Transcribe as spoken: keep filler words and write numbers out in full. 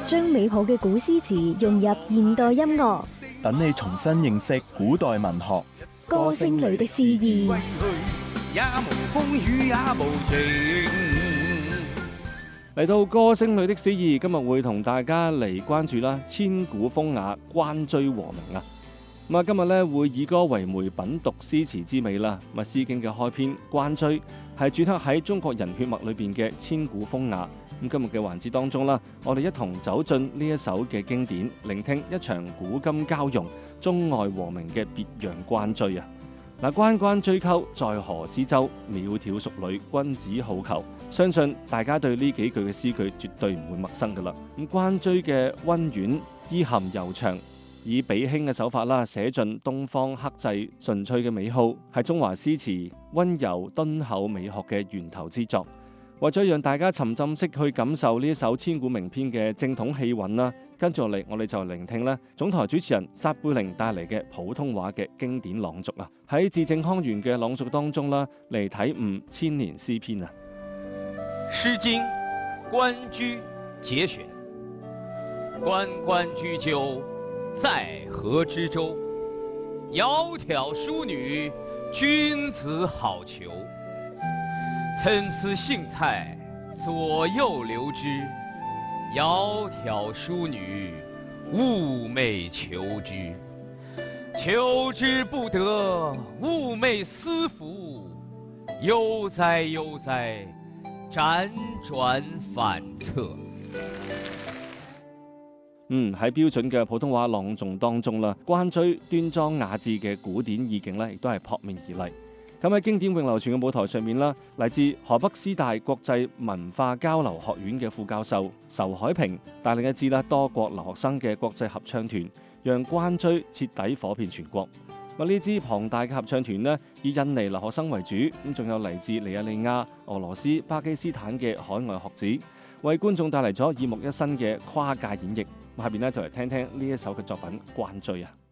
將美好嘅古詩詞融入現代音樂， 等你重新認識古代文學。 歌聲裏的詩意。 也無風雨也無晴。 嚟到歌聲裏的詩意，今日會同大家嚟關注啦，千古風雅關雎和鳴啊！咁啊，今日咧會以歌為媒，品讀詩詞之美啦。咁啊，《詩經》嘅開篇關雎係鑄刻喺中國人血脈裏邊嘅千古風雅。咁今日嘅環節當中啦，我哋一同走進呢一首嘅經典，聆聽一場古今交融、中外和鳴嘅別樣關雎啊！嗱，關關雎鳩，在河之洲，窈窕淑女，君子好逑。相信大家對呢幾句嘅詩句絕對唔會陌生噶啦。咁關雎嘅溫婉、意涵悠長，以比興嘅手法啦，寫盡東方克制、純粹嘅美好，係中華詩詞溫柔敦厚美學嘅源頭之作。為咗讓大家沉浸式去感受呢一首千古名篇嘅正統氣韻啦，跟住落嚟我哋就聆聽咧總台主持人撒貝寧帶嚟嘅普通話嘅經典朗讀啊！喺字正腔圓嘅朗讀當中啦，嚟體悟千年詩篇啊！ 《詩經·關雎節選》：關關雎鳩，在河之洲。窈窕淑女，君子好逑。參差荇菜，左右流之。窈窕淑女，寤寐求之。求之不得，寤寐思服。悠哉悠哉，輾轉反側。 嗯，喺標準嘅普通話朗誦當中啦，關雎端莊雅致嘅古典意境咧，亦都係撲面而嚟。咁喺經典永流傳嘅舞台上面啦，嚟自河北師大國際文化交流學院嘅副教授仇海平帶領一支啦多國留學生嘅國際合唱團，讓關雎徹底火遍全國。咁呢支龐大嘅合唱團呢，以印尼留學生為主，咁仲有嚟自尼日利亞、俄羅斯、巴基斯坦嘅海外學子，為觀眾帶嚟咗耳目一新嘅跨界演繹。下邊呢，就嚟聽聽呢一首嘅作品《關雎》啊！